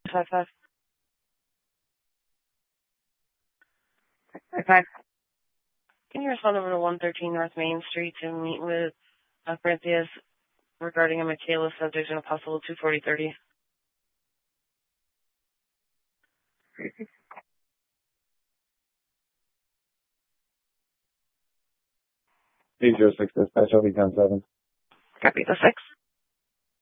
5-5. Okay. Can you respond over to 113 North Main Street to meet with Francis regarding a Michaela subject and a possible 240-30? Dispatch, I'll be 10-7. Copy the 6.